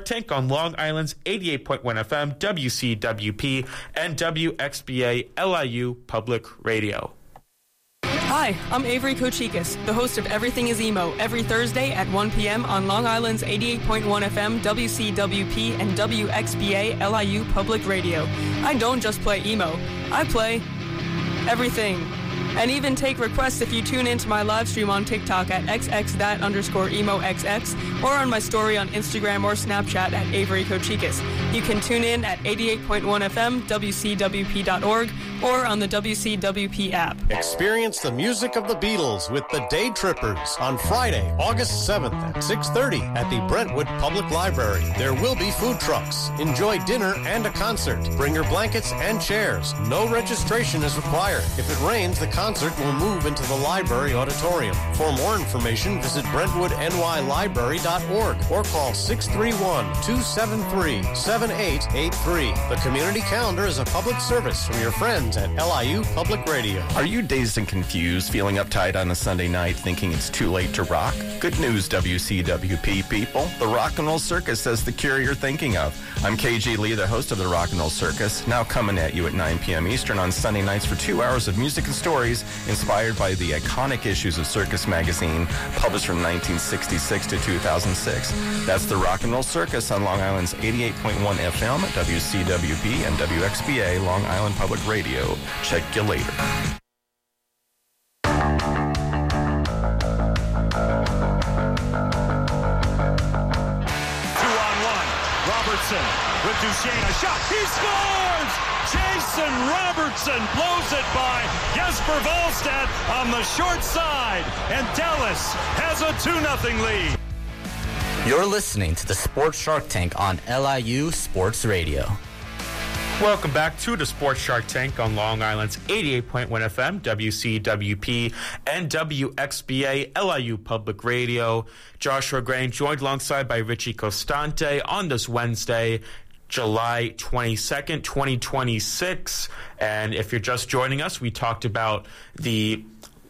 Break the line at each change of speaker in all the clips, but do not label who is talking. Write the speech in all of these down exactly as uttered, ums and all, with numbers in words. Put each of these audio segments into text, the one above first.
Tank on Long Island's eighty-eight point one F M, W C W P, and W X B A L I U Public Radio.
Hi, I'm Avery Kochikis, the host of Everything is Emo, every Thursday at one p.m. on Long Island's eighty-eight point one F M, W C W P, and W X B A L I U Public Radio. I don't just play emo, I play everything. And even take requests if you tune into my live stream on TikTok at xxthat underscore emoxx or on my story on Instagram or Snapchat at Avery Kochikis. You can tune in at eighty-eight point one F M, W C W P dot org, or on the W C W P app.
Experience the music of the Beatles with the Day Trippers on Friday, August seventh at six thirty at the Brentwood Public Library. There will be food trucks. Enjoy dinner and a concert. Bring your blankets and chairs. No registration is required. If it rains, the concert will move into the library auditorium. For more information, visit brentwood n y library dot org or call six three one, two seven three, seven eight eight three. The community calendar is a public service from your friends at L I U Public Radio.
Are you dazed and confused, feeling uptight on a Sunday night, thinking it's too late to rock? Good news, W C W P people. The Rock and Roll Circus has the cure you're thinking of. I'm K G Lee, the host of the Rock and Roll Circus, now coming at you at nine p.m. Eastern on Sunday nights for two hours of music and stories inspired by the iconic issues of Circus Magazine, published from nineteen sixty-six to two thousand six. That's the Rock and Roll Circus on Long Island's eighty-eight point one F M, W C W P, and W X B A Long Island Public Radio. Check you later.
Two on one. Robertson with Duchesne. A shot. He scores! Jason Robertson blows it by Jesper Wallstedt on the short side. And Dallas has a two nothing lead.
You're listening to the Sports Shark Tank on L I U Sports Radio.
Welcome back to the Sports Shark Tank on Long Island's eighty-eight point one F M, W C W P, and W X B A L I U Public Radio. Joshua Grain joined alongside by Richie Costante on this Wednesday, July twenty-second, twenty twenty-six. And if you're just joining us, we talked about the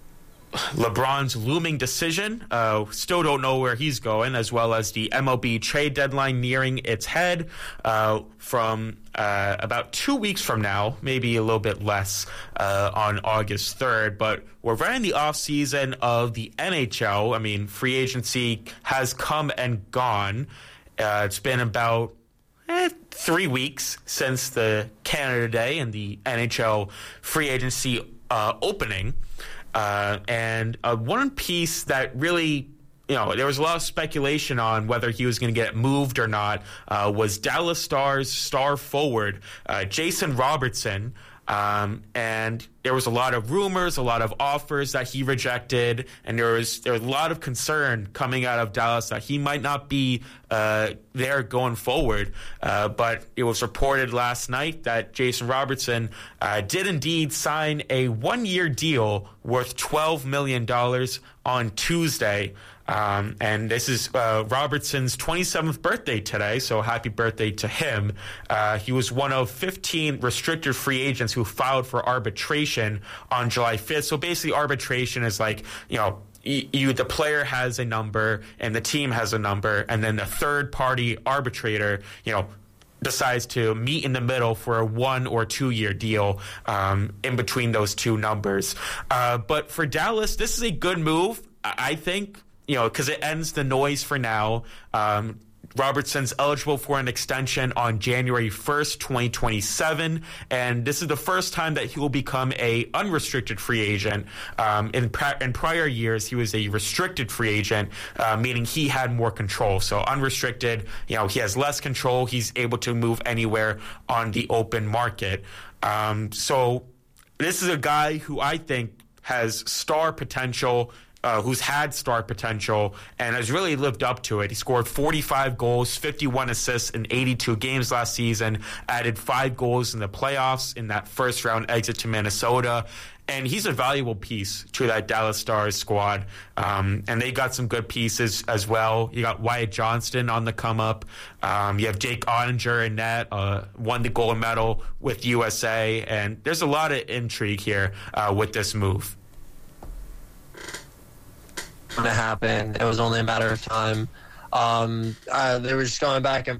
LeBron's looming decision. Uh, still don't know where he's going, as well as the M L B trade deadline nearing its head uh, from uh, about two weeks from now, maybe a little bit less, uh, on August third. But we're right in the offseason of the N H L. I mean, free agency has come and gone. Uh, it's been about eh, three weeks since the Canada Day and the N H L free agency uh, opening. Uh, and uh, one piece that really, you know, there was a lot of speculation on whether he was going to get moved or not uh, was Dallas Stars star forward uh, Jason Robertson. Um, and there was a lot of rumors, a lot of offers that he rejected, and there was there was a lot of concern coming out of Dallas that he might not be uh, there going forward. Uh, but it was reported last night that Jason Robertson uh, did indeed sign a one-year deal worth twelve million dollars on Tuesday. Um, and this is uh, Robertson's twenty-seventh birthday today, so happy birthday to him. Uh, he was one of fifteen restricted free agents who filed for arbitration on July fifth. So basically arbitration is like, you know, you the player has a number and the team has a number, and then the third-party arbitrator, you know, decides to meet in the middle for a one or two year deal um, in between those two numbers. Uh, but for Dallas, this is a good move, I think. You know, because it ends the noise for now. Um, Robertson's eligible for an extension on January first, twenty twenty-seven, and this is the first time that he will become a unrestricted free agent. Um, in, pra- in prior years, he was a restricted free agent, uh, meaning he had more control. So unrestricted, you know, he has less control. He's able to move anywhere on the open market. Um, so this is a guy who I think has star potential. Uh, who's had star potential and has really lived up to it. He scored forty-five goals, fifty-one assists in eighty-two games last season, added five goals in the playoffs in that first-round exit to Minnesota. And he's a valuable piece to that Dallas Stars squad. Um, and they got some good pieces as well. You got Wyatt Johnston on the come-up. Um, you have Jake Ottinger in net, uh, won the gold medal with U S A. And there's a lot of intrigue here uh, with this move.
To happen. It was only a matter of time. Um, uh, they were just going back and